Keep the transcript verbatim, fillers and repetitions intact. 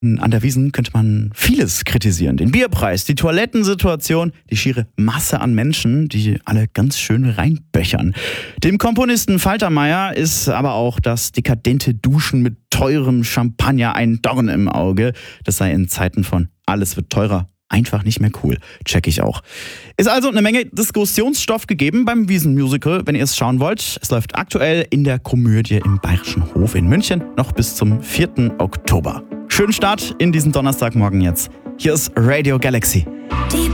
An der Wiesn könnte man vieles kritisieren. Den Bierpreis, die Toilettensituation, die schiere Masse an Menschen, die alle ganz schön reinböchern. Dem Komponisten Faltermeier ist aber auch das dekadente Duschen mit teurem Champagner ein Dorn im Auge. Das sei in Zeiten von alles wird teurer einfach nicht mehr cool. Check ich auch. Ist also eine Menge Diskussionsstoff gegeben beim Wiesn-Musical, wenn ihr es schauen wollt. Es läuft aktuell in der Komödie im Bayerischen Hof in München noch bis zum vierten Oktober. Schönen Start in diesen Donnerstagmorgen jetzt. Hier ist Radio Galaxy.